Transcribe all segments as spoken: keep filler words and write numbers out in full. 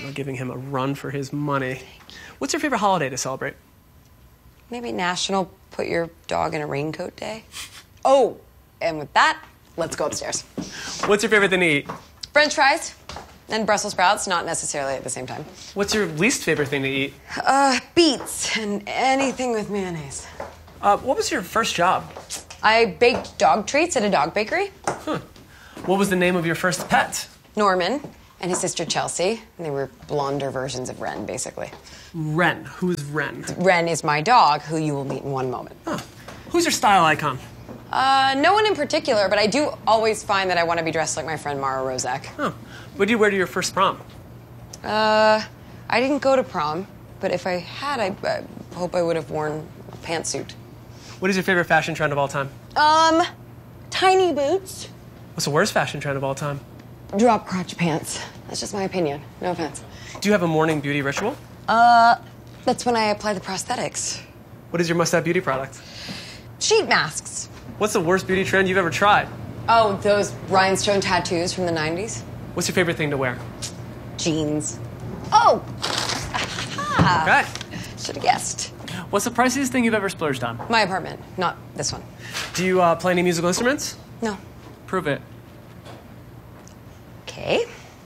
Not giving him a run for his money. What's your favorite holiday to celebrate? Maybe National Put Your Dog in a Raincoat Day. Oh, and with that, let's go upstairs. What's your favorite thing to eat? French fries and Brussels sprouts, not necessarily at the same time. What's your least favorite thing to eat? Uh, beets and anything with mayonnaise. Uh, what was your first job? I baked dog treats at a dog bakery. Huh. What was the name of your first pet? Norman and his sister Chelsea. And they were blonder versions of Ren, basically. Ren. Who's Ren? Ren is my dog, who you will meet in one moment. Huh. Who's your style icon? Uh, no one in particular, but I do always find that I want to be dressed like my friend Mara Rozak. Huh. What did you wear to your first prom? Uh, I didn't go to prom, but if I had, I, I hope I would have worn a pantsuit. What is your favorite fashion trend of all time? Um, tiny boots. What's the worst fashion trend of all time? Drop crotch pants. That's just my opinion. No offense. Do you have a morning beauty ritual? Uh, that's when I apply the prosthetics. What is your must-have beauty product? Sheet masks. What's the worst beauty trend you've ever tried? Oh, those rhinestone tattoos from the nineties. What's your favorite thing to wear? Jeans. Oh! Aha! Okay. Should have guessed. What's the priciest thing you've ever splurged on? My apartment, not this one. Do you uh, play any musical instruments? No. Prove it. Okay.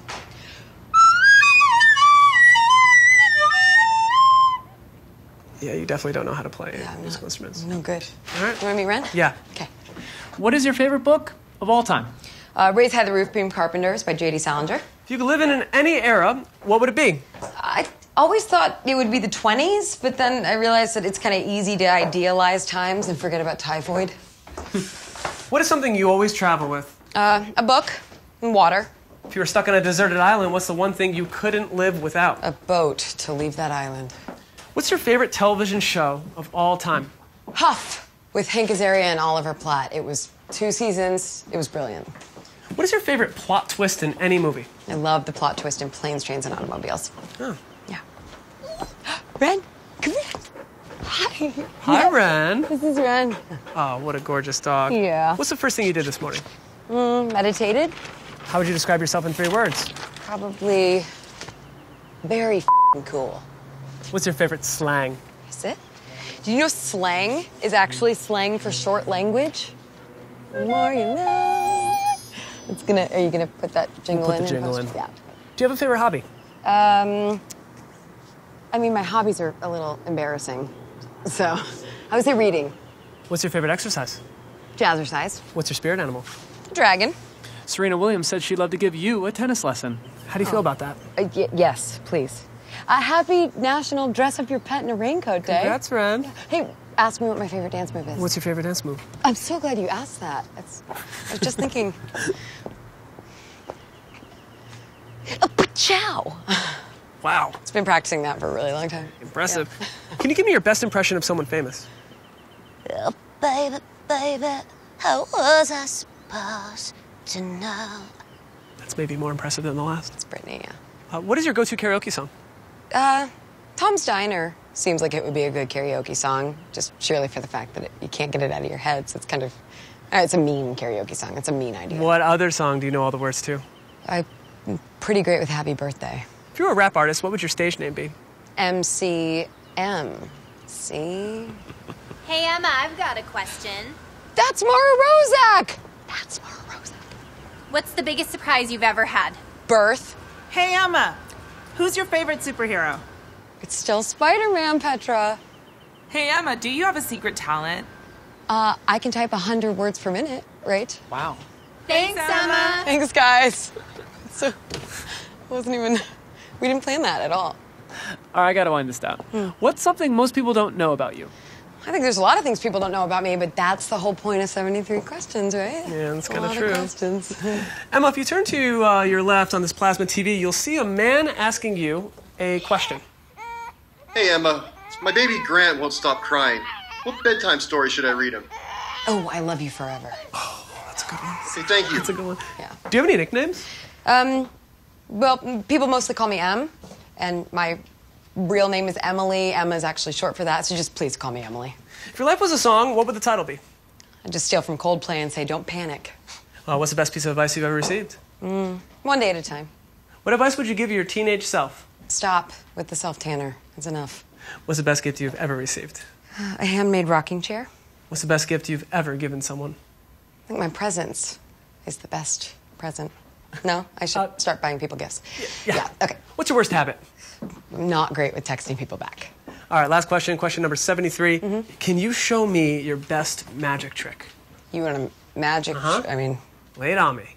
Yeah, you definitely don't know how to play Yeah, I'm musical not, instruments. No good. All right. You want to meet Ren? Yeah. Okay. What is your favorite book of all time? Uh, Raise High the Roof Beam Carpenters by J D Salinger. If you could live in any era, what would it be? I always thought it would be the twenties, but then I realized that it's kind of easy to idealize times and forget about typhoid. What is something you always travel with? Uh, a book and water. If you were stuck on a deserted island, what's the one thing you couldn't live without? A boat to leave that island. What's your favorite television show of all time? Huff with Hank Azaria and Oliver Platt. It was two seasons. It was brilliant. What is your favorite plot twist in any movie? I love the plot twist in Planes, Trains, and Automobiles. Oh. Yeah. Ren, come here. Hi. Hi, Yes, Ren. This is Ren. Oh, what a gorgeous dog. Yeah. What's the first thing you did this morning? Mm, meditated. How would you describe yourself in three words? Probably very f***ing cool. What's your favorite slang? Is it? Do you know slang is actually slang for short language? The more you know. It's gonna. Are you gonna put that jingle We'll in? put the jingle in. Yeah. Do you have a favorite hobby? Um. I mean, my hobbies are a little embarrassing, so I would say reading. What's your favorite exercise? Jazzercise. What's your spirit animal? Dragon. Serena Williams said she'd love to give you a tennis lesson. How do you feel about that? Uh, y- yes, please. A happy National Dress Up Your Pet in a Raincoat Day. Congrats, Ren. Hey, ask me what my favorite dance move is. What's your favorite dance move? I'm so glad you asked that. It's, I was just thinking. A pachow. Wow. It's been practicing that for a really long time. Impressive. Can you give me your best impression of someone famous? Oh, baby, baby, how was I supposed to know? That's maybe more impressive than the last. It's Britney, yeah. Uh, what is your go-to karaoke song? Uh, Tom's Diner seems like it would be a good karaoke song, just surely for the fact that it, you can't get it out of your head, so it's kind of... Uh, it's a mean karaoke song. It's a mean idea. What other song do you know all the words to? I'm pretty great with Happy Birthday. If you were a rap artist, what would your stage name be? M C M. See? Hey, Emma, I've got a question. That's Mara Rozak! That's Mara Rozak. What's the biggest surprise you've ever had? Birth. Hey, Emma. Who's your favorite superhero? It's still Spider-Man, Petra. Hey, Emma, do you have a secret talent? Uh, I can type one hundred words per minute, right? Wow. Thanks, Emma. Thanks, guys. So, it wasn't even... We didn't plan that at all. All right, I gotta wind this down. Hmm. What's something most people don't know about you? I think there's a lot of things people don't know about me, but that's the whole point of seventy-three questions, right? Yeah, that's A kind of lot true. questions. Emma, if you turn to uh, your left on this plasma T V, you'll see a man asking you a question. Hey, Emma. My baby Grant won't stop crying. What bedtime story should I read him? Oh, I Love You Forever. That's a good one. Say thank you. That's a good one. Yeah. Do you have any nicknames? Um, well, m- people mostly call me Em, and my real name is Emily. Emma is actually short for that, so just please call me Emily. If your life was a song, what would the title be? I just steal from Coldplay and say, don't panic. Uh, what's the best piece of advice you've ever received? Mm, one day at a time. What advice would you give your teenage self? Stop with the self-tanner. It's enough. What's the best gift you've ever received? A handmade rocking chair. What's the best gift you've ever given someone? I think my presence is the best present. No? I should Uh, start buying people gifts. Yeah. Okay. What's your worst habit? I'm not great with texting people back. All right, last question, question number seventy-three. Can you show me your best magic trick? You want a magic? Uh-huh. I mean, Lay it on me.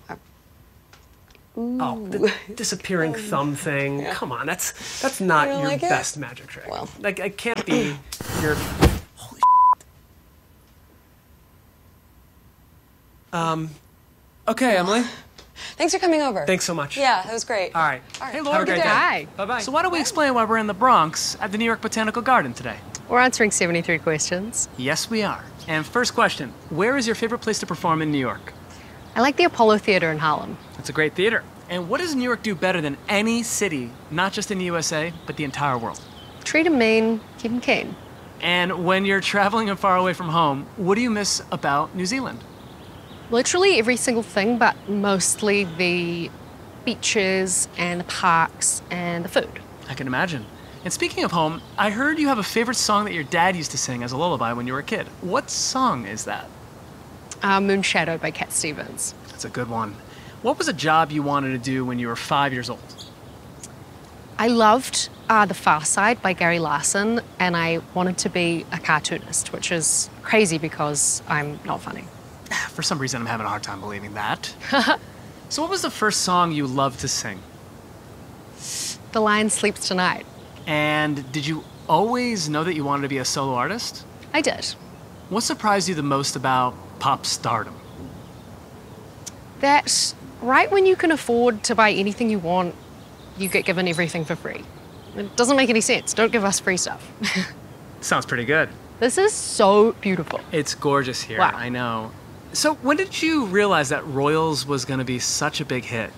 Oh, the disappearing thumb thing. Come on, that's that's not You don't your like it? best magic trick. Well. Like, it can't be your... Holy Um, Okay, Emily. thanks for coming over. thanks so much. Yeah, it was great. All right. All right. Hey, Have Laura. a great Good day. day. Hi. Bye-bye. So why don't we explain why we're in the Bronx at the New York Botanical Garden today? We're answering seventy-three questions. Yes, we are. And first question, where is your favorite place to perform in New York? I like the Apollo Theater in Harlem. It's a great theater. And what does New York do better than any city, not just in the U S A, but the entire world? Treat 'em mean, keep 'em keen. And when you're traveling and far away from home, what do you miss about New Zealand? Literally every single thing, but mostly the beaches and the parks and the food. I can imagine. And speaking of home, I heard you have a favorite song that your dad used to sing as a lullaby when you were a kid. What song is that? Uh, Moonshadowed by Cat Stevens. That's a good one. What was a job you wanted to do when you were five years old? I loved uh, The Far Side by Gary Larson, and I wanted to be a cartoonist, which is crazy because I'm not funny. For some reason, I'm having a hard time believing that. So what was the first song you loved to sing? The Lion Sleeps Tonight. And did you always know that you wanted to be a solo artist? I did. What surprised you the most about pop stardom? That right when you can afford to buy anything you want, you get given everything for free. It doesn't make any sense. Don't give us free stuff. Sounds pretty good. This is so beautiful. It's gorgeous here, Wow. I know. So when did you realize that Royals was going to be such a big hit?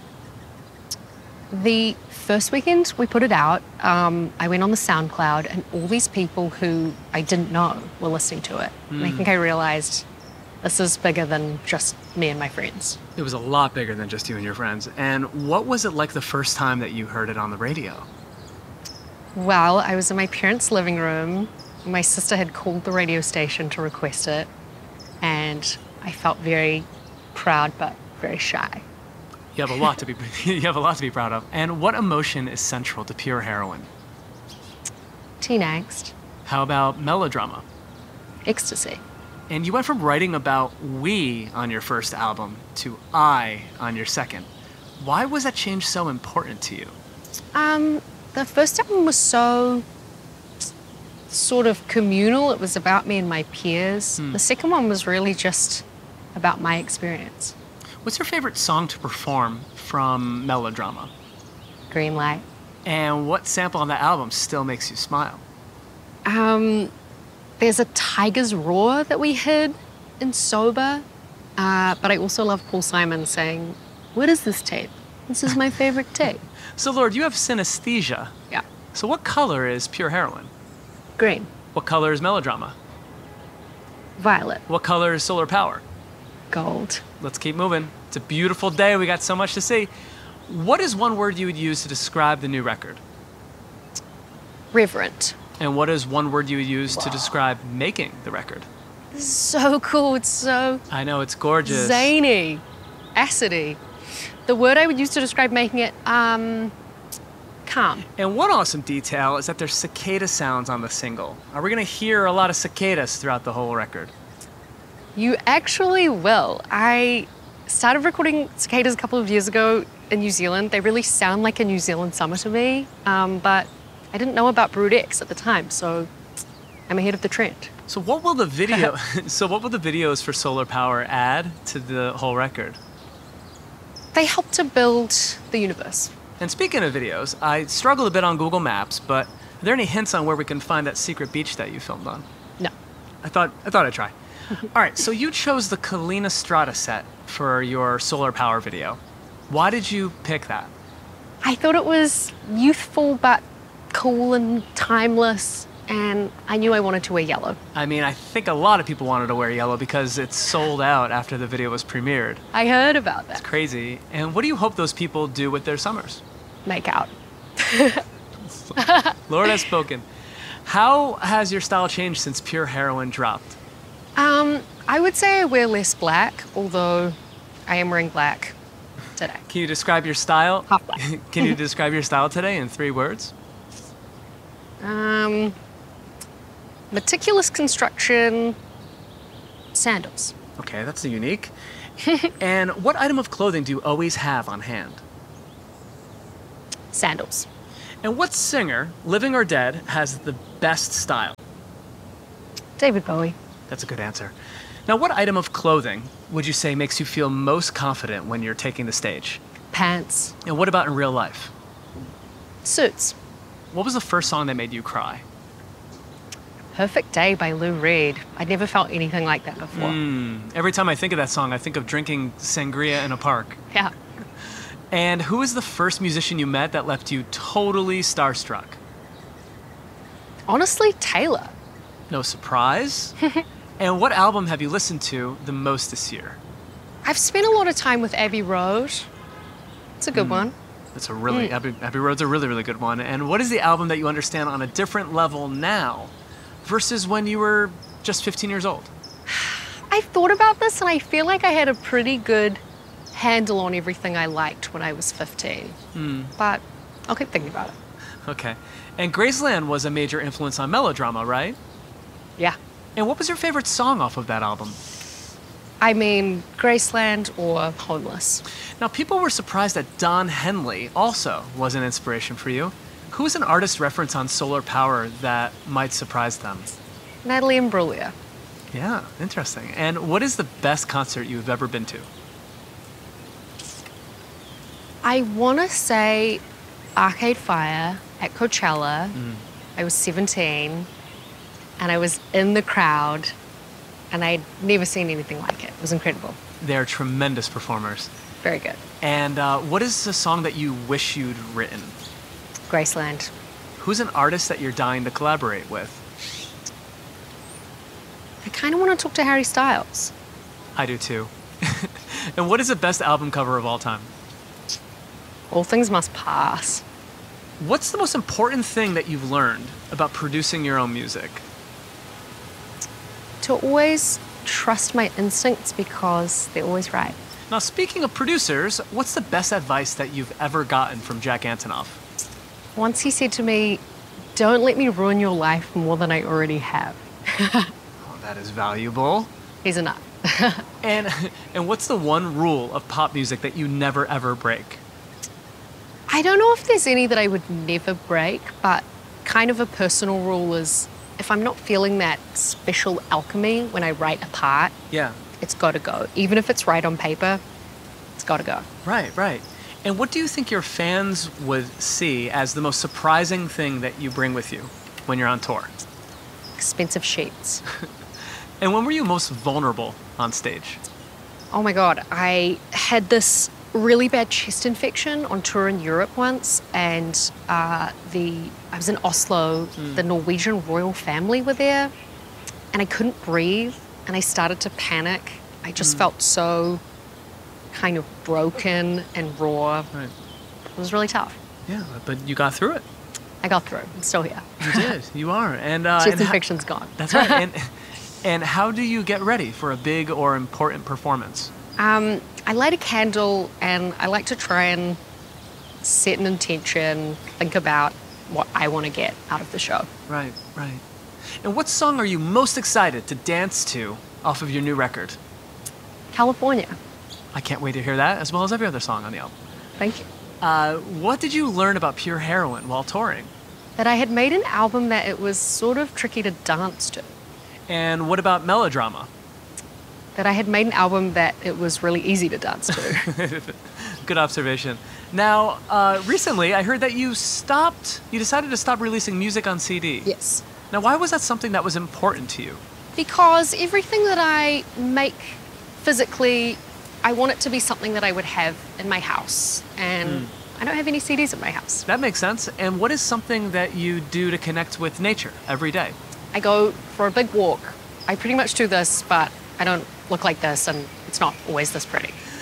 The first weekend we put it out, um, I went on the SoundCloud, and all these people who I didn't know were listening to it. And I think I realized this is bigger than just me and my friends. It was a lot bigger than just you and your friends. And what was it like the first time that you heard it on the radio? Well, I was in my parents' living room. My sister had called the radio station to request it, and I felt very proud but very shy. You have a lot to be you have a lot to be proud of. And what emotion is central to Pure Heroine? Teen angst, How about melodrama? ecstasy. And you went from writing about we on your first album to I on your second. Why was that change so important to you? Um, the first album was so sort of communal. It was about me and my peers. The second one was really just about my experience. What's your favorite song to perform from Melodrama? Green light. And what sample on that album still makes you smile? Um, there's a tiger's roar that we hid in Sober, uh, but I also love Paul Simon saying, "What is this tape? This is my favorite tape." So, Lord, you have synesthesia. Yeah. So what color is Pure Heroine? Green, What color is Melodrama? violet, What color is Solar Power? gold. Let's keep moving. It's a beautiful day. We got so much to see. What is one word you would use to describe the new record? Reverent. And what is one word you would use to describe making the record? This is so cool. It's so I know, it's gorgeous. zany, acidy. The word I would use to describe making it, um, calm. And one awesome detail is that there's cicada sounds on the single. Are we going to hear a lot of cicadas throughout the whole record? You actually will. I started recording cicadas a couple of years ago in New Zealand. They really sound like a New Zealand summer to me, um, but I didn't know about Brood X at the time, so I'm ahead of the trend. So what will the video so what will the videos for Solar Power add to the whole record? They help to build the universe. And speaking of videos, I struggled a bit on Google Maps, but are there any hints on where we can find that secret beach that you filmed on? No. I thought I thought I'd try. All right, so you chose the Kalina Strata set for your Solar Power video. Why did you pick that? I thought it was youthful but cool and timeless, and I knew I wanted to wear yellow. I mean, I think a lot of people wanted to wear yellow because it's sold out after the video was premiered. I heard about that. Crazy. And what do you hope those people do with their summers? make out. Lord has spoken. How has your style changed since Pure Heroin dropped? Um, I would say I wear less black, although I am wearing black today. Can you describe your style? Half black. Can you describe your style today in three words? Um, meticulous construction, sandals. Okay, that's unique. And what item of clothing do you always have on hand? Sandals. And what singer, living or dead, has the best style? David Bowie. That's a good answer. Now, what item of clothing would you say makes you feel most confident when you're taking the stage? Pants. And what about in real life? Suits. What was the first song that made you cry? Perfect Day by Lou Reed. I'd never felt anything like that before. Mm, every time I think of that song, I think of drinking sangria in a park. Yeah. And who was the first musician you met that left you totally starstruck? Honestly, Taylor. No surprise. And what album have you listened to the most this year? I've spent a lot of time with Abbey Road. It's a good one. That's a really, Abbey, Abbey Road's a really, really good one. And what is the album that you understand on a different level now versus when you were just fifteen years old? I've thought about this and I feel like I had a pretty good handle on everything I liked when I was fifteen. But I'll keep thinking about it. Okay. And Graceland was a major influence on melodrama, right? Yeah. And what was your favorite song off of that album? I mean, Graceland or Homeless. Now, people were surprised that Don Henley also was an inspiration for you. Who is an artist reference on solar power that might surprise them? Natalie Imbruglia. Yeah, interesting. And what is the best concert you've ever been to? I want to say Arcade Fire at Coachella. I was seventeen and I was in the crowd and I'd never seen anything like it. It was incredible. They're tremendous performers. Very good. And uh, what is a song that you wish you'd written? Graceland. Who's an artist that you're dying to collaborate with? I kind of want to talk to Harry Styles. I do too. And what is the best album cover of all time? All Things Must Pass. What's the most important thing that you've learned about producing your own music? To always trust my instincts because they're always right. Now, speaking of producers, what's the best advice that you've ever gotten from Jack Antonoff? Once he said to me, "Don't let me ruin your life more than I already have." Oh, that is valuable. He's a nut. And and what's the one rule of pop music that you never ever break? I don't know if there's any that I would never break, but kind of a personal rule is if I'm not feeling that special alchemy when I write a part, Yeah. it's got to go. Even if it's right on paper, it's got to go. Right, right. And what do you think your fans would see as the most surprising thing that you bring with you when you're on tour? Expensive sheets. And when were you most vulnerable on stage? Oh my God, I had this really bad chest infection on tour in Europe once, and uh, the I was in Oslo. The Norwegian royal family were there, and I couldn't breathe, and I started to panic. I just felt so kind of broken and raw. Right. It was really tough. Yeah, but you got through it. I got through. I'm still here. You did. You are. And uh, Chest and ho- infection's gone. That's right. And and how do you get ready for a big or important performance? Um, I light a candle and I like to try and set an intention, think about what I want to get out of the show. Right, right. And what song are you most excited to dance to off of your new record? California. I can't wait to hear that, as well as every other song on the album. Thank you. Uh, what did you learn about Pure Heroin while touring? That I had made an album that it was sort of tricky to dance to. And what about Melodrama? That I had made an album that it was really easy to dance to. Good observation. Now, uh, recently I heard that you stopped, you decided to stop releasing music on C D. Yes. Now, why was that something that was important to you? Because everything that I make physically, I want it to be something that I would have in my house. And I don't have any C Ds in my house. That makes sense. And what is something that you do to connect with nature every day? I go for a big walk. I pretty much do this, but I don't look like this, and it's not always this pretty.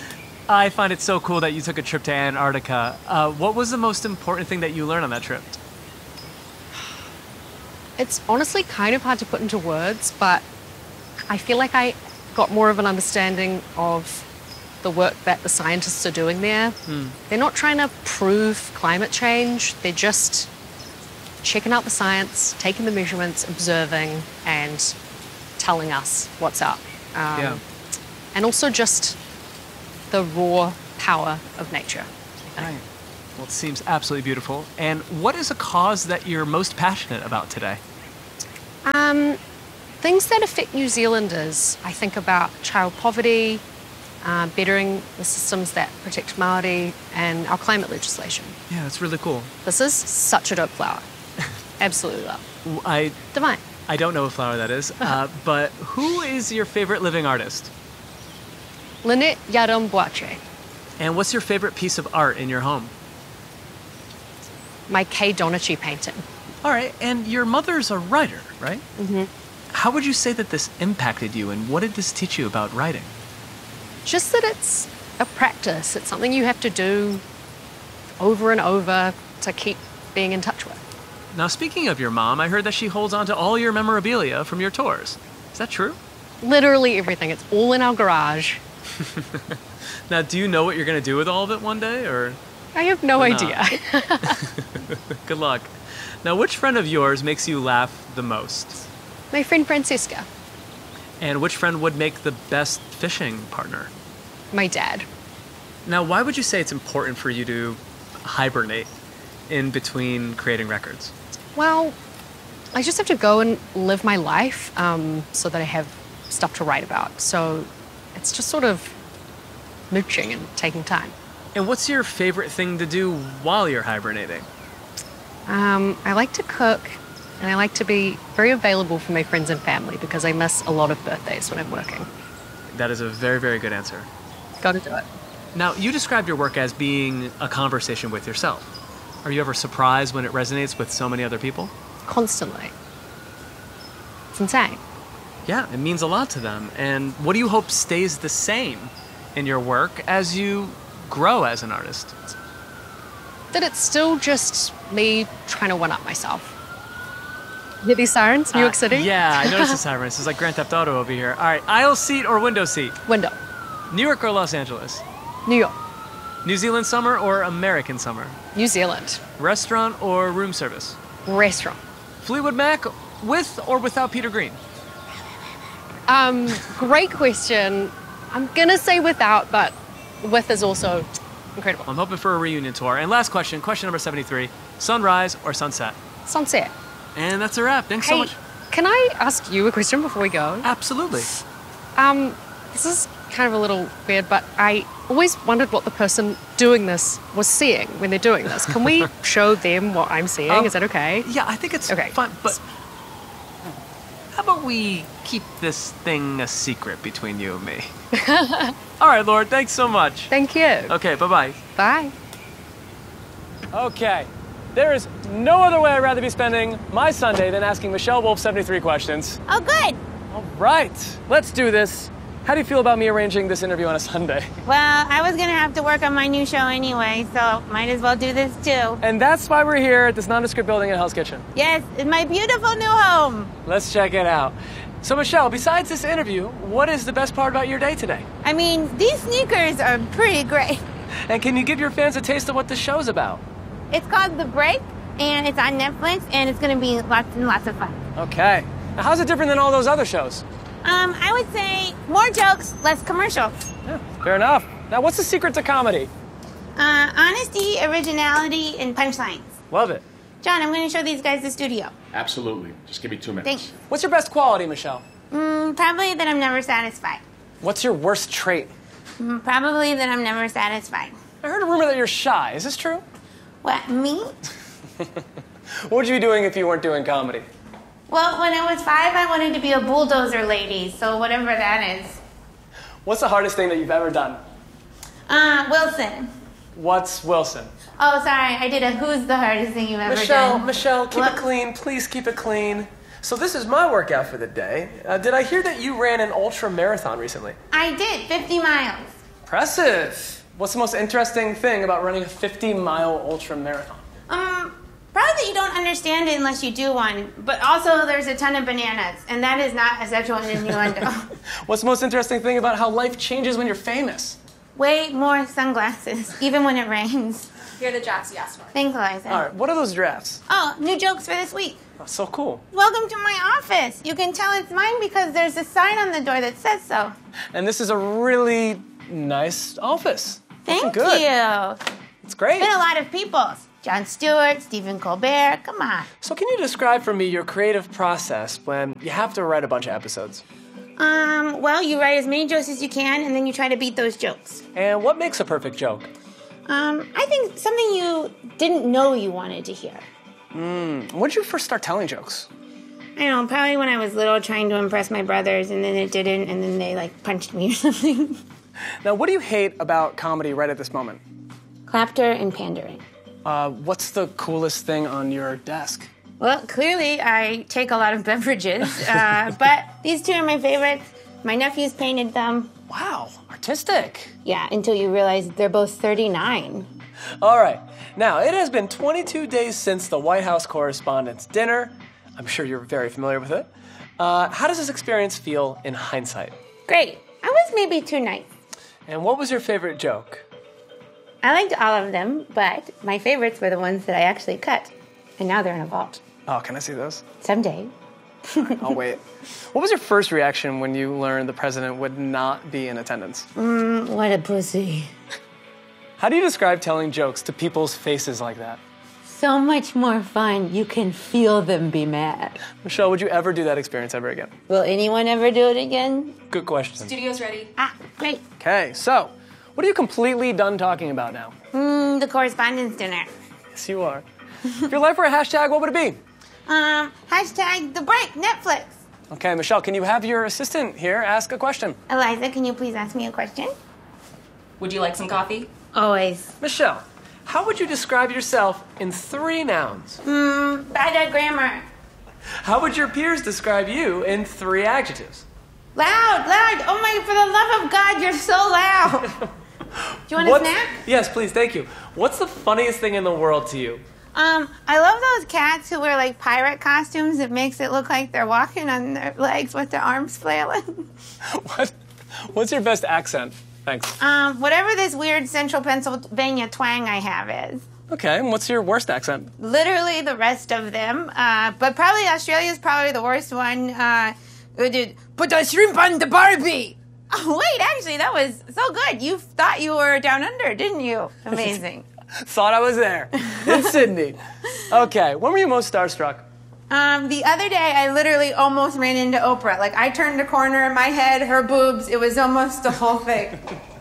I find it so cool that you took a trip to Antarctica. Uh, what was the most important thing that you learned on that trip? It's honestly kind of hard to put into words, but I feel like I got more of an understanding of the work that the scientists are doing there. Mm. They're not trying to prove climate change, they're just checking out the science, taking the measurements, observing, and telling us what's up. Um, yeah. And also just the raw power of nature. Right. Well, it seems absolutely beautiful. And what is a cause that you're most passionate about today? Um, things that affect New Zealanders. I think about child poverty, uh, bettering the systems that protect Māori, and our climate legislation. Yeah, that's really cool. This is such a dope flower. Absolutely love. I Divine. I don't know what flower that is, uh, but who is your favorite living artist? Lynette Yaram Boache. And what's your favorite piece of art in your home? My Kay Donichi painting. All right, and your mother's a writer, right? Mm-hmm. How would you say that this impacted you, and what did this teach you about writing? Just that it's a practice. It's something you have to do over and over to keep being in touch with. Now, speaking of your mom, I heard that she holds on to all your memorabilia from your tours. Is that true? Literally everything. It's all in our garage. Now, do you know what you're going to do with all of it one day, or? I have no or idea. Good luck. Now, which friend of yours makes you laugh the most? My friend Francesca. And which friend would make the best fishing partner? My dad. Now, why would you say it's important for you to hibernate in between creating records? Well, I just have to go and live my life um, so that I have stuff to write about. So it's just sort of mooching and taking time. And what's your favorite thing to do while you're hibernating? Um, I like to cook, and I like to be very available for my friends and family because I miss a lot of birthdays when I'm working. That is a very, very good answer. Gotta do it. Now, you described your work as being a conversation with yourself. Are you ever surprised when it resonates with so many other people? Constantly. It's insane. Yeah, it means a lot to them. And what do you hope stays the same in your work as you grow as an artist? That it's still just me trying to one-up myself. You hear these sirens, New York City? Uh, yeah, I noticed the sirens. It's like Grand Theft Auto over here. All right, aisle seat or window seat? Window. New York or Los Angeles? New York. New Zealand summer or American summer? New Zealand. Restaurant or room service? Restaurant. Fleetwood Mac with or without Peter Green? Um, great question. I'm gonna say without, but with is also incredible. I'm hoping for a reunion tour. And last question, question number seventy-three. Sunrise or sunset? Sunset. And that's a wrap. Thanks hey, so much. Can I ask you a question before we go? Absolutely. Um, this is kind of a little weird, but I always wondered what the person doing this was seeing when they're doing this. Can we show them what I'm seeing? Um, is that okay? Yeah, I think it's okay. fine, but how about we keep this thing a secret between you and me? All right, Lord, thanks so much. Thank you. Okay, bye-bye. Bye. Okay. There is no other way I'd rather be spending my Sunday than asking Michelle Wolf seventy-three questions. Oh, good. All right, let's do this. How do you feel about me arranging this interview on a Sunday? Well, I was going to have to work on my new show anyway, so might as well do this too. And that's why we're here at this nondescript building in Hell's Kitchen. Yes, in my beautiful new home. Let's check it out. So, Michelle, besides this interview, what is the best part about your day today? I mean, these sneakers are pretty great. And can you give your fans a taste of what this show's about? It's called The Break, and it's on Netflix, and it's going to be lots and lots of fun. Okay. Now, how's it different than all those other shows? Um, I would say more jokes, less commercials. Yeah, fair enough. Now, what's the secret to comedy? Uh, honesty, originality, and punchlines. Love it. John, I'm going to show these guys the studio. Absolutely. Just give me two minutes. Thanks. What's your best quality, Michelle? Mm, probably that I'm never satisfied. What's your worst trait? Mm, probably that I'm never satisfied. I heard a rumor that you're shy. Is this true? What, me? What would you be doing if you weren't doing comedy? Well, when I was five, I wanted to be a bulldozer lady, so whatever that is. What's the hardest thing that you've ever done? Uh, Wilson. What's Wilson? Oh, sorry, I did a who's the hardest thing you've ever Michelle, done. Michelle, keep What? it clean. Please keep it clean. So this is my workout for the day. Uh, did I hear that you ran an ultra marathon recently? I did, fifty miles. Impressive. What's the most interesting thing about running a fifty mile ultra marathon? Um, probably that you don't understand it unless you do one. But also, there's a ton of bananas, and that is not a sexual innuendo. What's the most interesting thing about how life changes when you're famous? Way more sunglasses, even when it rains. Here are the drafts you asked for. Thanks, Eliza. All right, what are those drafts? Oh, new jokes for this week. Oh, so cool. Welcome to my office. You can tell it's mine because there's a sign on the door that says so. And this is a really nice office. Thank Looking good. you. It's great. Been a lot of people. Jon Stewart, Stephen Colbert, come on. So can you describe for me your creative process when you have to write a bunch of episodes? Um, well, you write as many jokes as you can, and then you try to beat those jokes. And what makes a perfect joke? Um, I think something you didn't know you wanted to hear. Mm, when did you first start telling jokes? I don't know, probably when I was little trying to impress my brothers, and then it didn't, and then they, like, punched me or something. Now, what do you hate about comedy right at this moment? Clapter and pandering. Uh, what's the coolest thing on your desk? Well, clearly I take a lot of beverages, uh, but these two are my favorites. My nephews painted them. Wow, artistic. Yeah, until you realize they're both thirty-nine. All right. Now, it has been twenty-two days since the White House Correspondents' Dinner. I'm sure you're very familiar with it. Uh, how does this experience feel in hindsight? Great. I was maybe too nice. And what was your favorite joke? I liked all of them, but my favorites were the ones that I actually cut. And now they're in a vault. Oh, can I see those? Someday. I'll wait. What was your first reaction when you learned the president would not be in attendance? Mm, what a pussy. How do you describe telling jokes to people's faces like that? So much more fun. You can feel them be mad. Michelle, would you ever do that experience ever again? Will anyone ever do it again? Good question. Studio's ready. Ah, great. Okay, so what are you completely done talking about now? Mm, the Correspondents' Dinner. Yes, you are. If your life were a hashtag, what would it be? Um, hashtag the break, Netflix. Okay, Michelle, can you have your assistant here ask a question? Eliza, can you please ask me a question? Would you like some coffee? Always. Michelle, how would you describe yourself in three nouns? Hmm, bad at grammar. How would your peers describe you in three adjectives? Loud, loud. Oh my, for the love of God, you're so loud. Do you want What's- a snack? Yes, please, thank you. What's the funniest thing in the world to you? Um, I love those cats who wear like pirate costumes. It makes it look like they're walking on their legs with their arms flailing. What? What's your best accent? Thanks. Um, whatever this weird central Pennsylvania twang I have is. Okay, and what's your worst accent? Literally the rest of them. Uh, but probably Australia's probably the worst one. Uh, it did, put the shrimp on the Barbie. Oh, wait, actually, that was so good. You thought you were down under, didn't you? Amazing. Thought I was there. In Sydney. Okay, when were you most starstruck? Um, the other day, I literally almost ran into Oprah. Like, I turned a corner in my head, her boobs, it was almost the whole thing.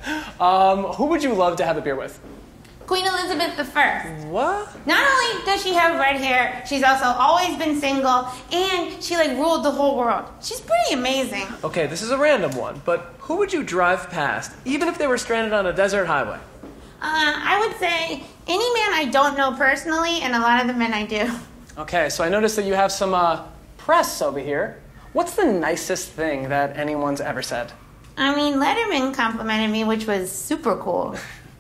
Um, who would you love to have a beer with? Queen Elizabeth the First. What? Not only does she have red hair, she's also always been single, and she, like, ruled the whole world. She's pretty amazing. Okay, this is a random one, but who would you drive past, even if they were stranded on a desert highway? Uh, I would say any man I don't know personally, and a lot of the men I do. Okay, so I noticed that you have some uh, press over here. What's the nicest thing that anyone's ever said? I mean, Letterman complimented me, which was super cool.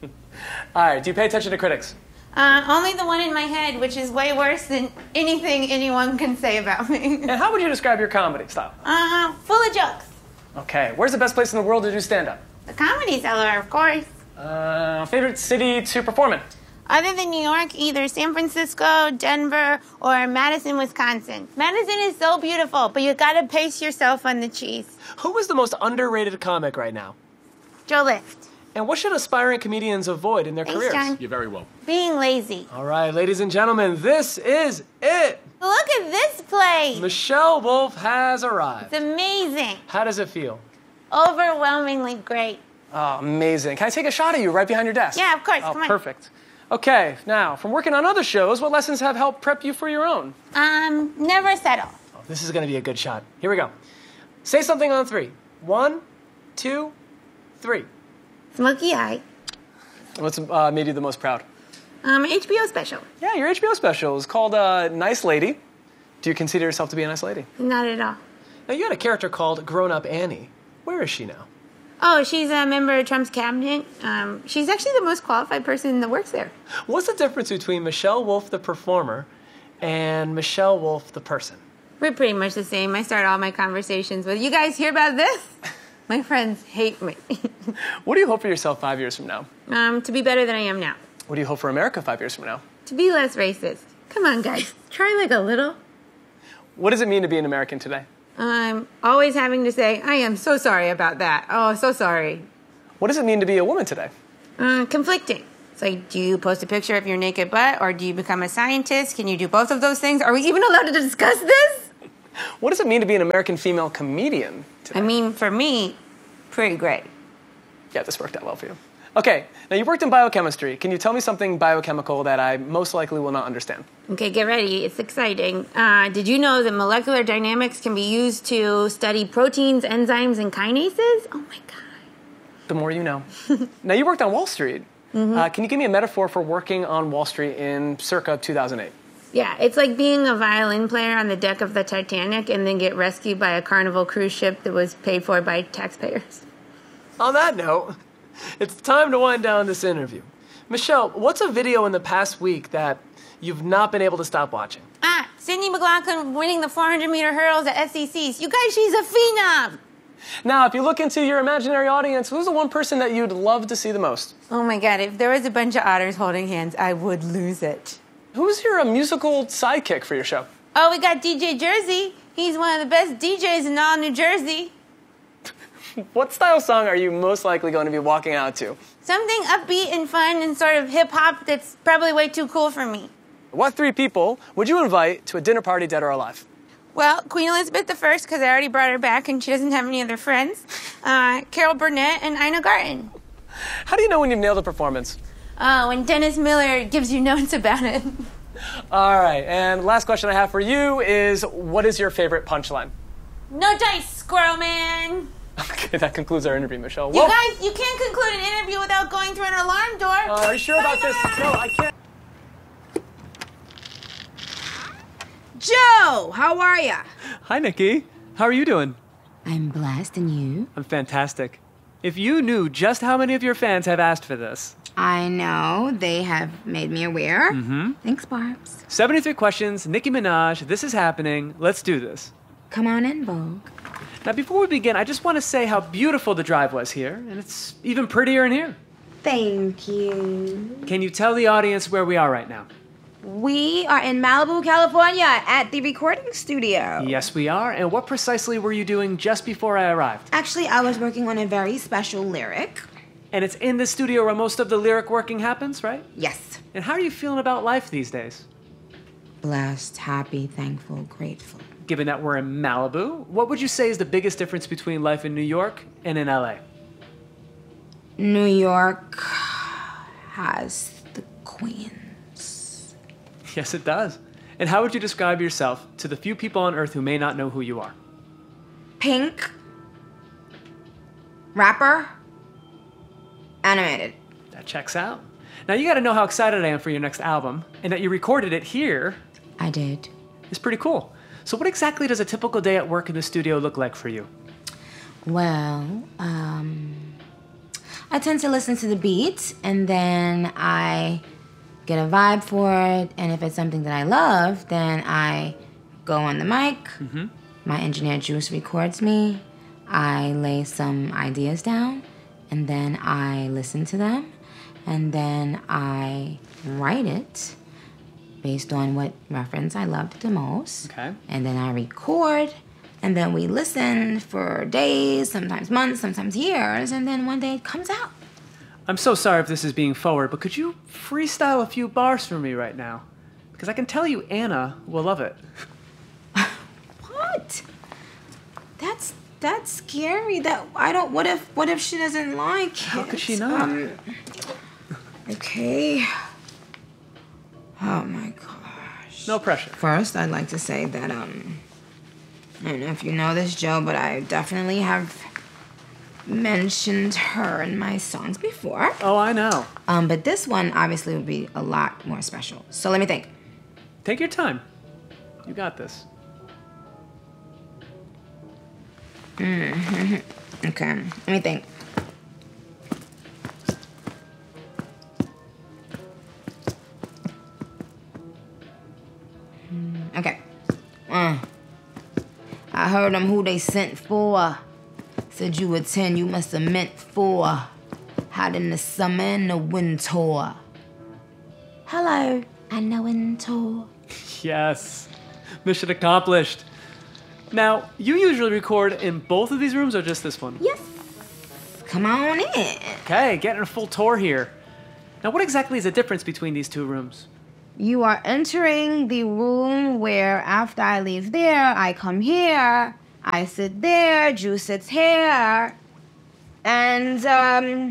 All right, do you pay attention to critics? Uh, only the one in my head, which is way worse than anything anyone can say about me. And how would you describe your comedy style? Uh, full of jokes. Okay, where's the best place in the world to do stand-up? The Comedy Cellar, of course. Uh, favorite city to perform in? Other than New York, either San Francisco, Denver, or Madison, Wisconsin. Madison is so beautiful, but you gotta pace yourself on the cheese. Who is the most underrated comic right now? Joe Lift. And what should aspiring comedians avoid in their Thanks, careers? John. You're very well. Being lazy. All right, ladies and gentlemen, this is it. Look at this place. Michelle Wolf has arrived. It's amazing. How does it feel? Overwhelmingly great. Oh, amazing. Can I take a shot of you right behind your desk? Yeah, of course. Oh, Come on. perfect. Okay, now, from working on other shows, what lessons have helped prep you for your own? Um, never settle. Oh, this is going to be a good shot. Here we go. Say something on three. One, two, three. Smoky eye. What's uh, made you the most proud? Um, H B O special. Yeah, your H B O special is called uh, Nice Lady. Do you consider yourself to be a nice lady? Not at all. Now, you had a character called Grown Up Annie. Where is she now? Oh, she's a member of Trump's cabinet. Um, she's actually the most qualified person that works there. What's the difference between Michelle Wolf, the performer, and Michelle Wolf, the person? We're pretty much the same. I start all my conversations with, you guys hear about this? My friends hate me. What do you hope for yourself five years from now? Um, to be better than I am now. What do you hope for America five years from now? To be less racist. Come on, guys. Try like a little. What does it mean to be an American today? I'm always having to say, I am so sorry about that. Oh, so sorry. What does it mean to be a woman today? Uh, conflicting. It's like, do you post a picture of your naked butt, or do you become a scientist? Can you do both of those things? Are we even allowed to discuss this? What does it mean to be an American female comedian today? I mean, for me, pretty great. Yeah, this worked out well for you. Okay, now you worked in biochemistry. Can you tell me something biochemical that I most likely will not understand? Okay, get ready. It's exciting. Uh, did you know that molecular dynamics can be used to study proteins, enzymes, and kinases? Oh my God. The more you know. Now you worked on Wall Street. Mm-hmm. Uh, can you give me a metaphor for working on Wall Street in circa two thousand eight? Yeah, it's like being a violin player on the deck of the Titanic and then get rescued by a Carnival cruise ship that was paid for by taxpayers. On that note, it's time to wind down this interview. Michelle, what's a video in the past week that you've not been able to stop watching? Ah, Sydney McLaughlin winning the four hundred meter hurdles at S E Cs. You guys, she's a phenom. Now, if you look into your imaginary audience, who's the one person that you'd love to see the most? Oh my God, if there was a bunch of otters holding hands, I would lose it. Who's your uh, musical sidekick for your show? Oh, we got D J Jersey. He's one of the best D Js in all New Jersey. What style song are you most likely going to be walking out to? Something upbeat and fun and sort of hip-hop that's probably way too cool for me. What three people would you invite to a dinner party, dead or alive? Well, Queen Elizabeth the First, because I already brought her back and she doesn't have any other friends. Uh, Carol Burnett and Ina Garten. How do you know when you've nailed a performance? Uh, when Dennis Miller gives you notes about it. All right, and last question I have for you is, what is your favorite punchline? No dice, squirrel man. Okay, that concludes our interview, Michelle. You Whoa. guys, you can't conclude an interview without going through an alarm door. Uh, are you sure about this? No, I can't. Joe, how are ya? Hi, Nikki. How are you doing? I'm blessed, and you? I'm fantastic. If you knew just how many of your fans have asked for this. I know. They have made me aware. Mm-hmm. Thanks, Barbs. seventy-three questions, Nicki Minaj, this is happening. Let's do this. Come on in, Vogue. Now, before we begin, I just want to say how beautiful the drive was here, and it's even prettier in here. Thank you. Can you tell the audience where we are right now? We are in Malibu, California, at the recording studio. Yes, we are. And what precisely were you doing just before I arrived? Actually, I was working on a very special lyric. And it's in the studio where most of the lyric working happens, right? Yes. And how are you feeling about life these days? Blessed, happy, thankful, grateful. Given that we're in Malibu, what would you say is the biggest difference between life in New York and in L A? New York has the queens. Yes, it does. And how would you describe yourself to the few people on Earth who may not know who you are? Pink. Rapper. Animated. That checks out. Now you gotta know how excited I am for your next album, and that you recorded it here. I did. It's pretty cool. So what exactly does a typical day at work in the studio look like for you? Well, um, I tend to listen to the beat, and then I get a vibe for it, and if it's something that I love, then I go on the mic. Mm-hmm. My engineer Juice records me. I lay some ideas down, and then I listen to them, and then I write it based on what reference I loved the most. Okay. And then I record, and then we listen for days, sometimes months, sometimes years, and then one day it comes out. I'm so sorry if this is being forward, but could you freestyle a few bars for me right now? Because I can tell you Anna will love it. What? That's that's scary. That I don't. What if what if she doesn't like it? How could she not? Um, okay. Oh my gosh. No pressure. First, I'd like to say that um, I don't know if you know this, Joe, but I definitely have mentioned her in my songs before. Oh, I know. Um, but this one obviously would be a lot more special. So let me think. Take your time. You got this. Mm-hmm. Okay, let me think. Okay. Uh, I heard them who they sent for. Said you were ten, you must have meant four. Hot in the summer and the winter. Hello, and the winter. Yes. Mission accomplished. Now, you usually record in both of these rooms or just this one? Yes. Come on in. Okay, getting a full tour here. Now, what exactly is the difference between these two rooms? You are entering the room where after I leave there, I come here, I sit there, Drew sits here, and um,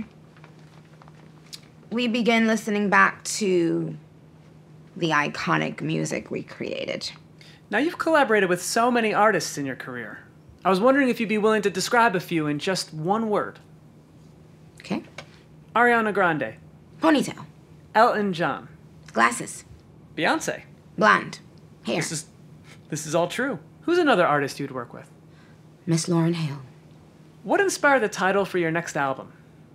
we begin listening back to the iconic music we created. Now, you've collaborated with so many artists in your career. I was wondering if you'd be willing to describe a few in just one word. Okay. Ariana Grande. Ponytail. Elton John. Glasses. Beyonce. Blonde. Hair. This is, this is all true. Who's another artist you'd work with? Miss Lauryn Hill. What inspired the title for your next album?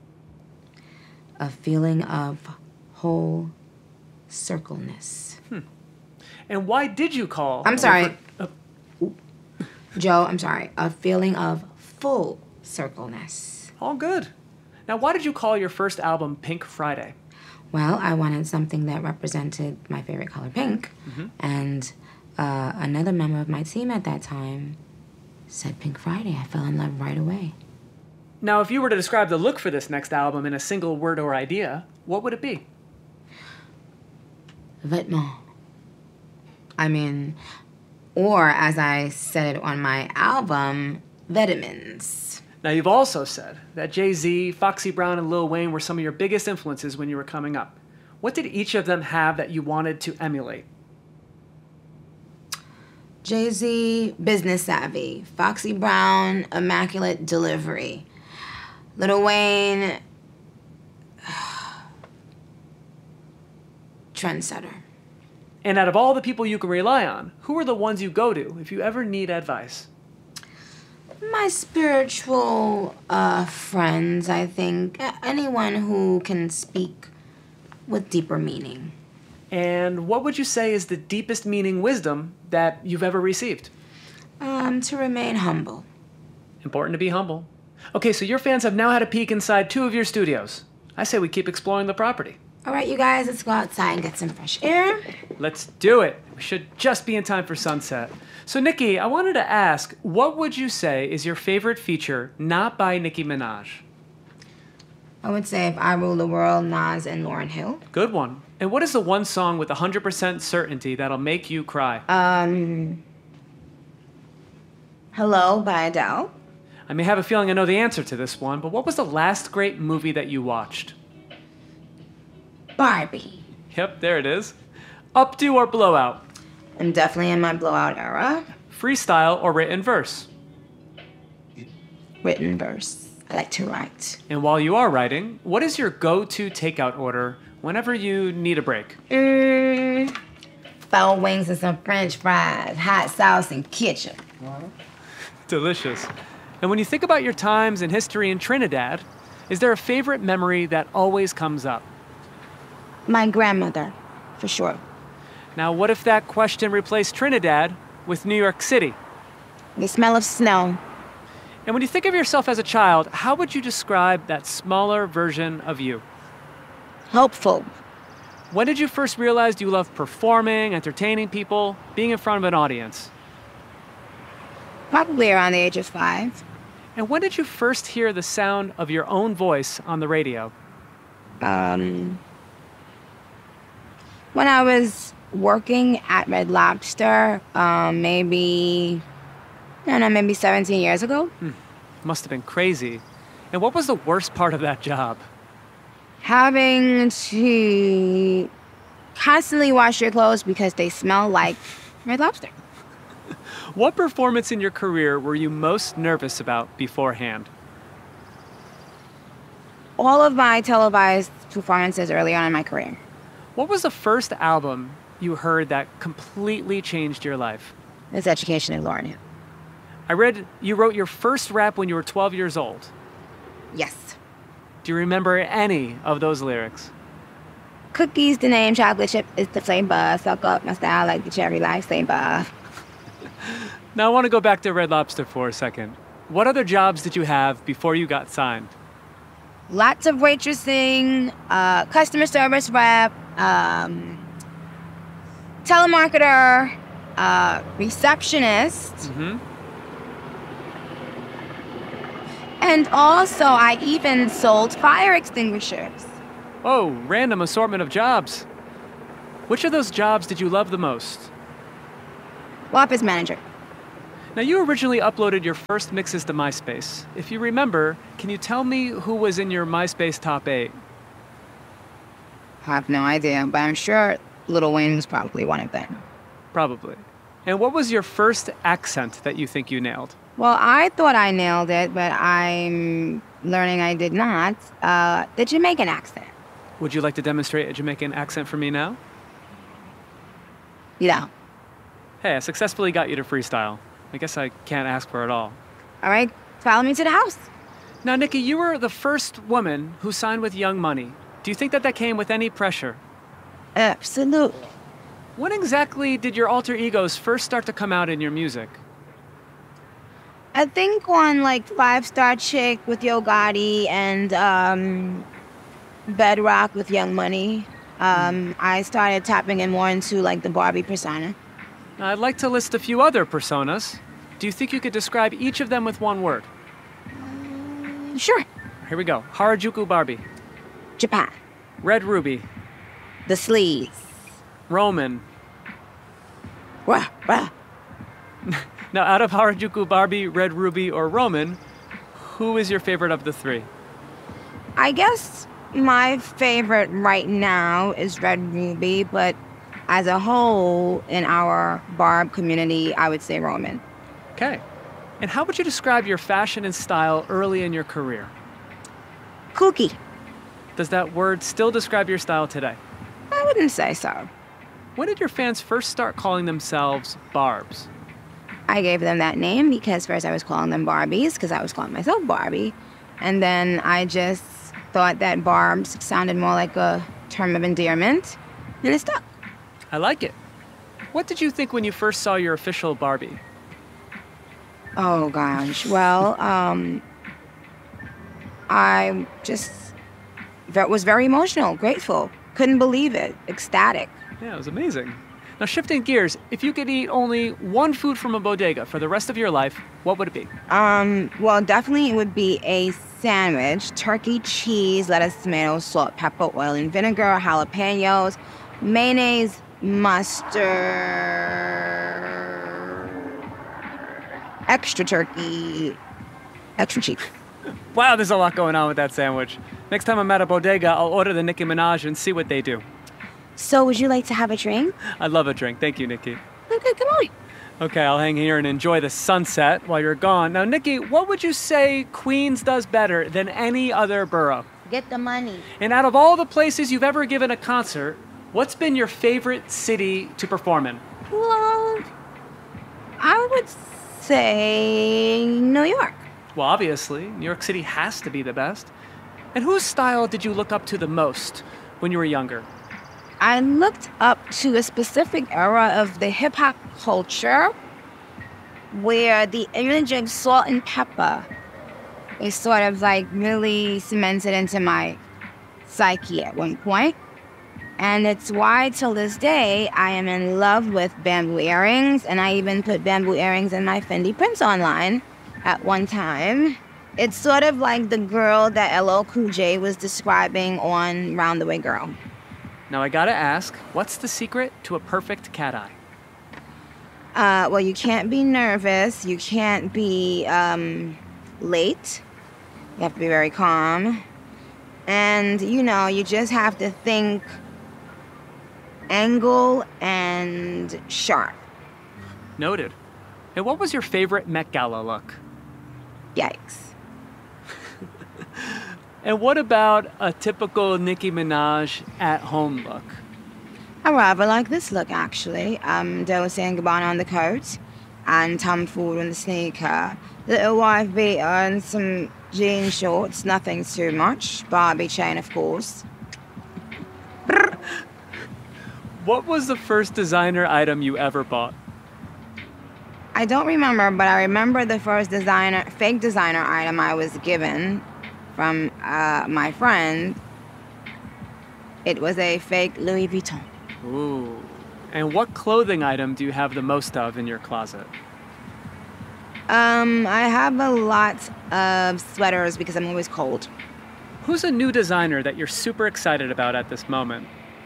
A feeling of whole circleness. Hmm. And why did you call... I'm sorry. Uh, Joe, I'm sorry. A feeling of full circleness. All good. Now, why did you call your first album Pink Friday? Well, I wanted something that represented my favorite color, pink. Mm-hmm. And uh, another member of my team at that time said Pink Friday. I fell in love right away. Now, if you were to describe the look for this next album in a single word or idea, what would it be? Vêtements. I mean, or as I said it on my album, vitamins. Now, you've also said that Jay-Z, Foxy Brown, and Lil Wayne were some of your biggest influences when you were coming up. What did each of them have that you wanted to emulate? Jay-Z, business savvy. Foxy Brown, immaculate delivery. Lil Wayne, trendsetter. And out of all the people you can rely on, who are the ones you go to if you ever need advice? My spiritual uh, friends, I think. Anyone who can speak with deeper meaning. And what would you say is the deepest meaning wisdom that you've ever received? Um, to remain humble. Important to be humble. Okay, so your fans have now had a peek inside two of your studios. I say we keep exploring the property. All right, you guys, let's go outside and get some fresh air. Let's do it. We should just be in time for sunset. So, Nicki, I wanted to ask, what would you say is your favorite feature not by Nicki Minaj? I would say If I Rule the World, Nas and Lauryn Hill. Good one. And what is the one song with one hundred percent certainty that'll make you cry? Um, Hello by Adele. I may have a feeling I know the answer to this one, but what was the last great movie that you watched? Barbie. Yep, there it is. Updo or blowout? I'm definitely in my blowout era. Freestyle or written verse? Written verse. I like to write. And while you are writing, what is your go-to takeout order whenever you need a break? Mm, foul wings and some french fries, hot sauce and ketchup. Delicious. And when you think about your times in history in Trinidad, is there a favorite memory that always comes up? My grandmother, for sure. Now, what if that question replaced Trinidad with New York City? The smell of snow. And when you think of yourself as a child, how would you describe that smaller version of you? Hopeful. When did you first realize you loved performing, entertaining people, being in front of an audience? Probably around the age of five. And when did you first hear the sound of your own voice on the radio? Um, when I was working at Red Lobster, um, maybe, I don't know, maybe seventeen years ago. Hmm. Must have been crazy. And what was the worst part of that job? Having to constantly wash your clothes because they smell like Red Lobster. What performance in your career were you most nervous about beforehand? All of my televised performances early on in my career. What was the first album you heard that completely changed your life? It's Education in Lauryn Hill. I read you wrote your first rap when you were twelve years old. Yes. Do you remember any of those lyrics? Cookies the name, chocolate chip is the flavor. Suck up my style like the cherry lifesaver. Now I want to go back to Red Lobster for a second. What other jobs did you have before you got signed? Lots of waitressing, uh, customer service rep, um, telemarketer, uh, receptionist. Mm-hmm. And also, I even sold fire extinguishers. Oh, random assortment of jobs. Which of those jobs did you love the most? Office manager. Now, you originally uploaded your first mixes to MySpace. If you remember, can you tell me who was in your MySpace top eight? I have no idea, but I'm sure Lil Wayne was probably one of them. Probably. And what was your first accent that you think you nailed? Well, I thought I nailed it, but I'm learning I did not. Uh, the Jamaican accent. Would you like to demonstrate a Jamaican accent for me now? Yeah. Hey, I successfully got you to freestyle. I guess I can't ask for it all. All right, follow me to the house. Now, Nikki, you were the first woman who signed with Young Money. Do you think that that came with any pressure? Absolutely. When exactly did your alter egos first start to come out in your music? I think on like Five Star Chick with Yo Gotti and um, Bedrock with Young Money, um, I started tapping in more into like the Barbie persona. I'd like to list a few other personas. Do you think you could describe each of them with one word? Um, sure. Here we go. Harajuku Barbie. Japan. Red Ruby. The Sleaze. Roman. Wah, wah. Now, out of Harajuku Barbie, Red Ruby, or Roman, who is your favorite of the three? I guess my favorite right now is Red Ruby, but as a whole, in our Barb community, I would say Roman. Okay. And how would you describe your fashion and style early in your career? Kooky. Does that word still describe your style today? I wouldn't say so. When did your fans first start calling themselves Barbs? I gave them that name because first I was calling them Barbies because I was calling myself Barbie. And then I just thought that Barbs sounded more like a term of endearment, and it stuck. I like it. What did you think when you first saw your official Barbie? Oh, gosh. Well, um, I just was very emotional, grateful. Couldn't believe it. Ecstatic. Yeah, it was amazing. Now, shifting gears, if you could eat only one food from a bodega for the rest of your life, what would it be? Um, well, definitely it would be a sandwich. Turkey, cheese, lettuce, tomatoes, salt, pepper, oil, and vinegar, jalapenos, mayonnaise, mustard, extra turkey, extra cheese. Wow, there's a lot going on with that sandwich. Next time I'm at a bodega, I'll order the Nicki Minaj and see what they do. So would you like to have a drink? I'd love a drink. Thank you, Nikki. Okay, come on. Okay, I'll hang here and enjoy the sunset while you're gone. Now, Nikki, what would you say Queens does better than any other borough? Get the money. And out of all the places you've ever given a concert, what's been your favorite city to perform in? Well, I would say New York. Well, obviously, New York City has to be the best. And whose style did you look up to the most when you were younger? I looked up to a specific era of the hip-hop culture where the image of salt and pepper is sort of like really cemented into my psyche at one point. And it's why, till this day, I am in love with bamboo earrings, and I even put bamboo earrings in my Fendi prints online at one time. It's sort of like the girl that L L Cool J was describing on Round the Way Girl. Now, I gotta ask, what's the secret to a perfect cat eye? Uh, well, you can't be nervous. You can't be um, late. You have to be very calm. And, you know, you just have to think angle and sharp. Noted. And what was your favorite Met Gala look? Yikes. And what about a typical Nicki Minaj at-home look? I rather like this look, actually. Um, Dolce and Gabbana on the coat, and Tom Ford on the sneaker. Little wife beater and some jean shorts, nothing too much. Barbie chain, of course. What was the first designer item you ever bought? I don't remember, but I remember the first designer, fake designer item I was given from uh, my friend. It was a fake Louis Vuitton. Ooh. And what clothing item do you have the most of in your closet? Um, I have a lot of sweaters because I'm always cold. Who's a new designer that you're super excited about at this moment?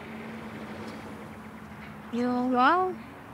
You well,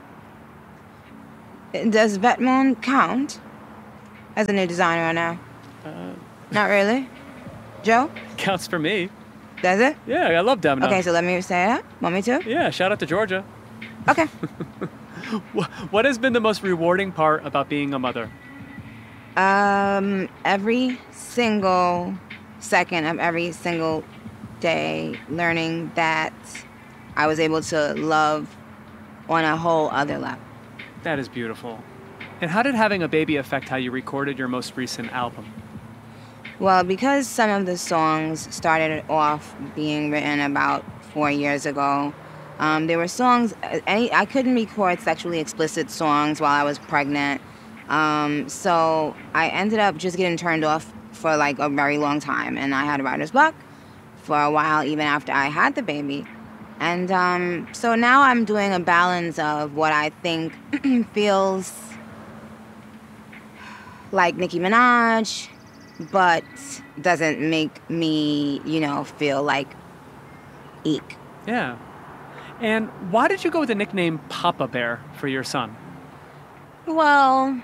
does Vetements count as a new designer or no? Uh, Not really. Joe? Counts for me. Does it? Yeah, I love Demno. Okay, so let me say that. Want me to? Yeah, shout out to Georgia. Okay. What has been the most rewarding part about being a mother? Um, every single second of every single day, learning that I was able to love on a whole other level. That is beautiful. And how did having a baby affect how you recorded your most recent album? Well, because some of the songs started off being written about four years ago, um, there were songs, any, I couldn't record sexually explicit songs while I was pregnant. Um, so I ended up just getting turned off for like a very long time. And I had writer's block for a while, even after I had the baby. And um, so now I'm doing a balance of what I think feels like Nicki Minaj, but doesn't make me, you know, feel like eek. Yeah. And why did you go with the nickname Papa Bear for your son? Well,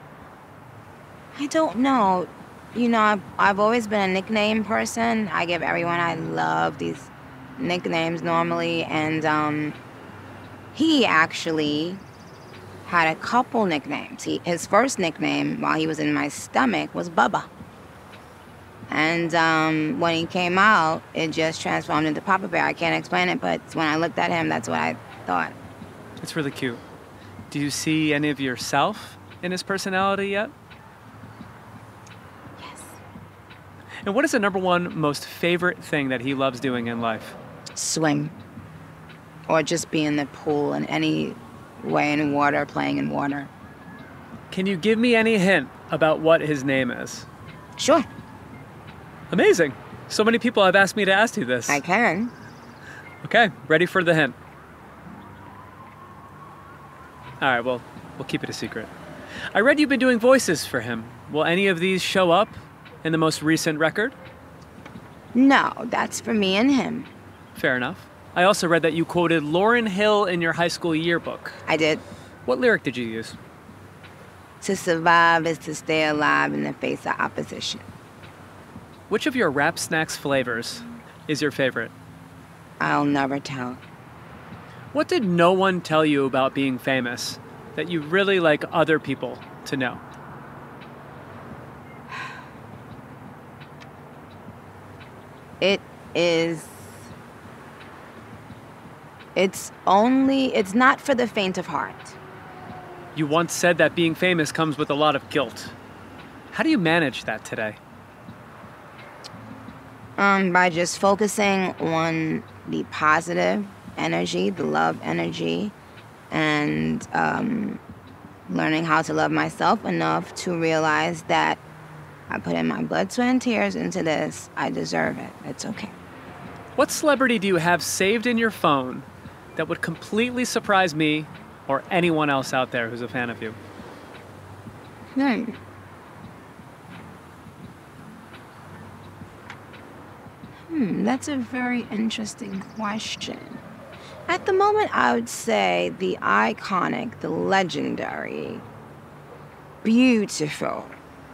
I don't know. You know, I've, I've always been a nickname person. I give everyone I love these nicknames normally, and um, he actually had a couple nicknames. He, his first nickname while he was in my stomach was Bubba. And um, when he came out, it just transformed into Papa Bear. I can't explain it, but when I looked at him, that's what I thought. It's really cute. Do you see any of yourself in his personality yet? Yes. And what is the number one most favorite thing that he loves doing in life? Swim. Or just be in the pool in any way in water, playing in water. Can you give me any hint about what his name is? Sure. Amazing. So many people have asked me to ask you this. I can. Okay, ready for the hint. All right, well, we'll keep it a secret. I read you've been doing voices for him. Will any of these show up in the most recent record? No, that's for me and him. Fair enough. I also read that you quoted Lauryn Hill in your high school yearbook. I did. What lyric did you use? To survive is to stay alive in the face of opposition. Which of your Rap Snacks flavors is your favorite? I'll never tell. What did no one tell you about being famous that you really like other people to know? It is... It's only... It's not for the faint of heart. You once said that being famous comes with a lot of guilt. How do you manage that today? Um, by just focusing on the positive energy, the love energy, and um, learning how to love myself enough to realize that I put in my blood, sweat, and tears into this. I deserve it. It's okay. What celebrity do you have saved in your phone that would completely surprise me or anyone else out there who's a fan of you? Hmm. Hmm, that's a very interesting question. At the moment, I would say the iconic, the legendary, beautiful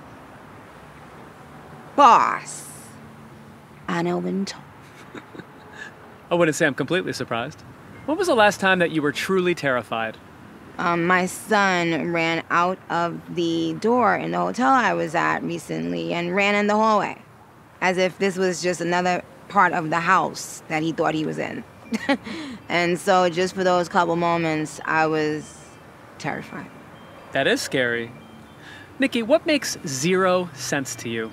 boss, Anna Wintour. I wouldn't say I'm completely surprised. When was the last time that you were truly terrified? Um, my son ran out of the door in the hotel I was at recently and ran in the hallway, as if this was just another part of the house that he thought he was in. And so just for those couple moments, I was terrified. That is scary. Nikki, what makes zero sense to you?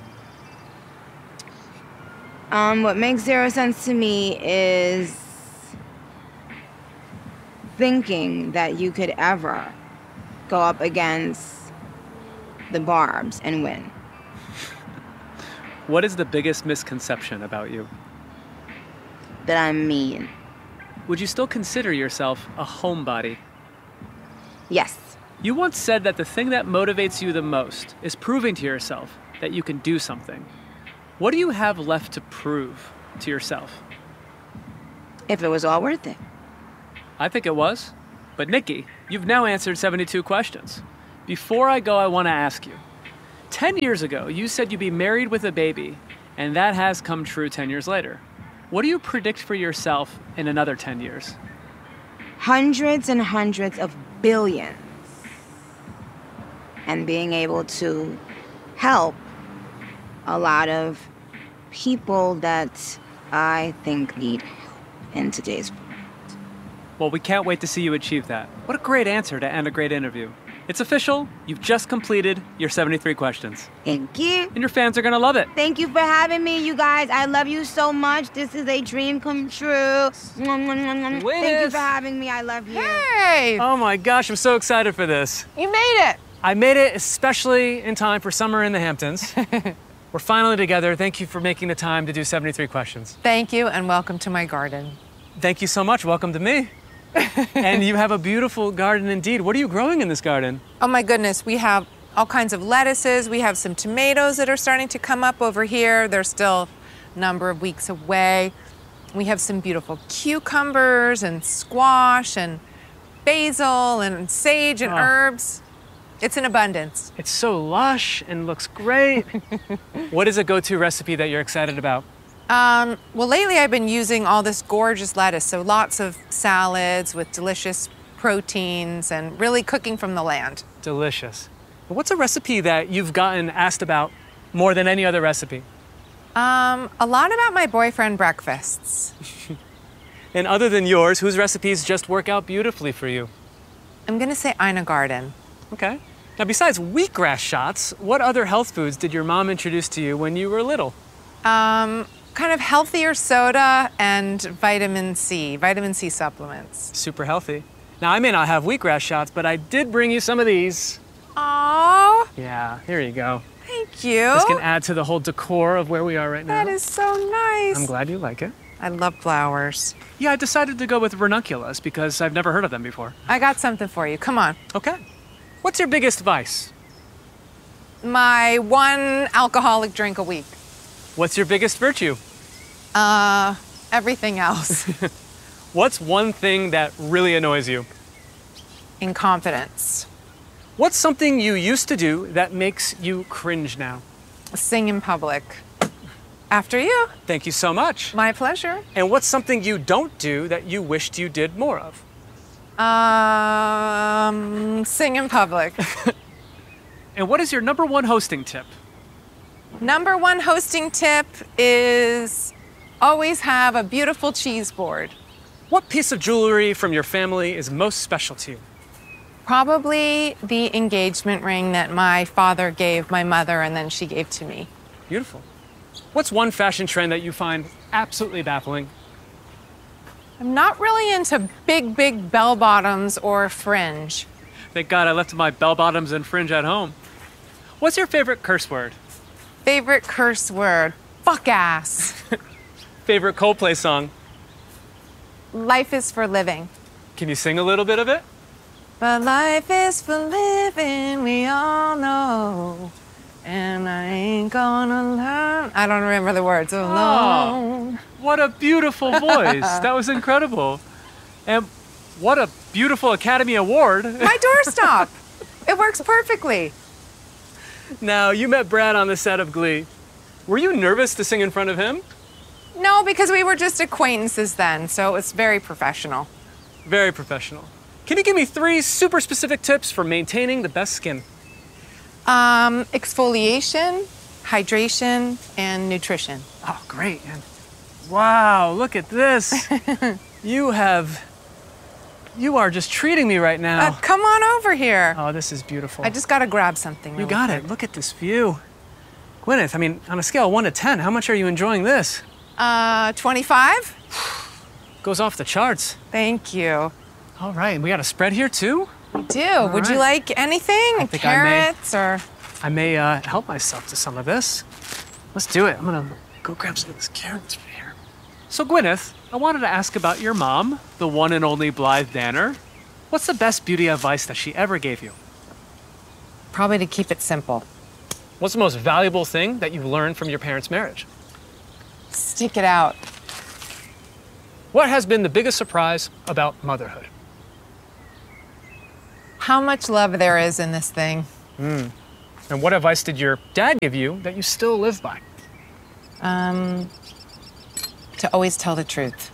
Um, what makes zero sense to me is thinking that you could ever go up against the Barbs and win. What is the biggest misconception about you? That I'm mean. Would you still consider yourself a homebody? Yes. You once said that the thing that motivates you the most is proving to yourself that you can do something. What do you have left to prove to yourself? If it was all worth it. I think it was. But Nikki, you've now answered seventy-two questions. Before I go, I want to ask you. Ten years ago, you said you'd be married with a baby, and that has come true ten years later. What do you predict for yourself in another ten years? Hundreds and hundreds of billions. And being able to help a lot of people that I think need help in today's world. Well, we can't wait to see you achieve that. What a great answer to end a great interview. It's official. You've just completed your seventy-three questions. Thank you. And your fans are going to love it. Thank you for having me, you guys. I love you so much. This is a dream come true. Thank you for having me. I love you. Hey! Oh my gosh, I'm so excited for this. You made it. I made it especially in time for summer in the Hamptons. We're finally together. Thank you for making the time to do seventy-three questions. Thank you, and welcome to my garden. Thank you so much. Welcome to me. And you have a beautiful garden indeed. What are you growing in this garden? Oh my goodness, we have all kinds of lettuces. We have some tomatoes that are starting to come up over here. They're still a number of weeks away. We have some beautiful cucumbers and squash and basil and sage and Oh. herbs. It's in abundance. It's so lush and looks great. What is a go-to recipe that you're excited about? Um, well, lately I've been using all this gorgeous lettuce, so lots of salads with delicious proteins and really cooking from the land. Delicious. What's a recipe that you've gotten asked about more than any other recipe? Um, a lot about my boyfriend breakfasts. And other than yours, whose recipes just work out beautifully for you? I'm gonna say Ina Garden. Okay. Now, besides wheatgrass shots, what other health foods did your mom introduce to you when you were little? Um, kind of healthier soda and vitamin C, vitamin C supplements. Super healthy. Now, I may not have wheatgrass shots, but I did bring you some of these. Aww, Yeah, here you go. thank you. This can add to the whole decor of where we are right now. That is so nice. I'm glad you like it. I love flowers. Yeah, I decided to go with ranunculus because I've never heard of them before. I got something for you. Come on. Okay. What's your biggest vice? My one alcoholic drink a week. What's your biggest virtue? Uh, everything else. What's one thing that really annoys you? Incompetence. What's something you used to do that makes you cringe now? Sing in public. After you. Thank you so much. My pleasure. And what's something you don't do that you wished you did more of? Um, sing in public. And what is your number one hosting tip? Number one hosting tip is always have a beautiful cheese board. What piece of jewelry from your family is most special to you? Probably the engagement ring that my father gave my mother and then she gave to me. Beautiful. What's one fashion trend that you find absolutely baffling? I'm not really into big, big bell bottoms or fringe. Thank God I left my bell bottoms and fringe at home. What's your favorite curse word? Favorite curse word? Fuck ass. Favorite Coldplay song? Life is for living. Can you sing a little bit of it? But life is for living, we all know. And I ain't gonna learn. I don't remember the words. Alone. Oh, what a beautiful voice. That was incredible. And what a beautiful Academy Award. My doorstop. It works perfectly. Now, you met Brad on the set of Glee. Were you nervous to sing in front of him? No, because we were just acquaintances then, so it was very professional. Very professional. Can you give me three super specific tips for maintaining the best skin? Um, exfoliation, hydration, and nutrition. Oh, great. And wow, look at this. You have, you are just treating me right now. Uh, come on over here. Oh, this is beautiful. I just gotta grab something. You really got quick. it. Look at this view. Gwyneth, I mean, on a scale of one to ten, how much are you enjoying this? Uh, twenty-five? Goes off the charts. Thank you. All right, and we got a spread here too? We do. All Would you right. like anything? I think I may- Carrots or? I may uh, help myself to some of this. Let's do it. I'm gonna go grab some of this carrots from here. So Gwyneth, I wanted to ask about your mom, the one and only Blythe Danner. What's the best beauty advice that she ever gave you? Probably to keep it simple. What's the most valuable thing that you've learned from your parents' marriage? Stick it out. What has been the biggest surprise about motherhood? How much love there is in this thing. Mm. And what advice did your dad give you that you still live by? Um, to always tell the truth.